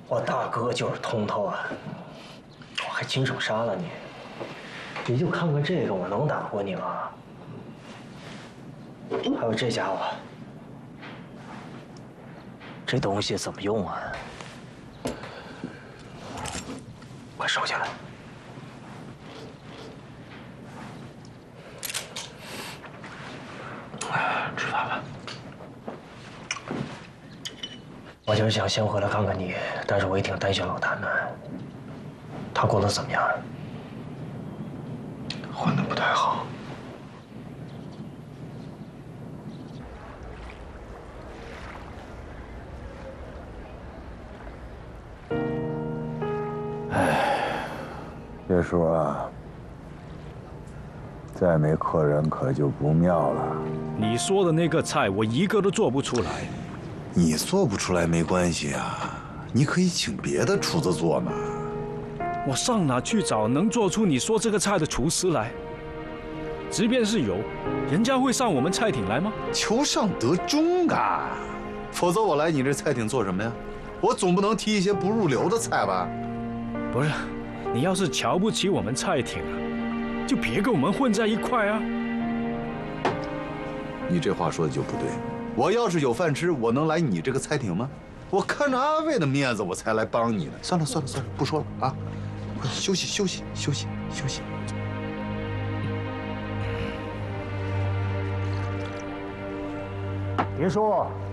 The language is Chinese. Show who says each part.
Speaker 1: 我大哥就是通透啊，我还亲手杀了你。你就看看这个，我能打过你吗？还有这家伙，这东西怎么用啊？快收起来。 吃饭吧。我就是想先回来看看你，但是我也挺担心老谭的。他过得怎么样？混得不太好。
Speaker 2: 哎，这时候啊，再没客人可就不妙了。
Speaker 3: 你说的那个菜，我一个都做不出来。
Speaker 4: 你做不出来没关系啊，你可以请别的厨子做嘛。
Speaker 3: 我上哪去找能做出你说这个菜的厨师来？即便是有，人家会上我们菜艇来吗？
Speaker 4: 求上得中啊，否则我来你这菜艇做什么呀？我总不能提一些不入流的菜吧？
Speaker 3: 不是，你要是瞧不起我们菜艇啊，就别跟我们混在一块啊。
Speaker 4: 你这话说的就不对。我要是有饭吃，我能来你这个菜艇吗？我看着阿卫的面子，我才来帮你呢。算了，不说了啊，快休息。
Speaker 2: 林叔，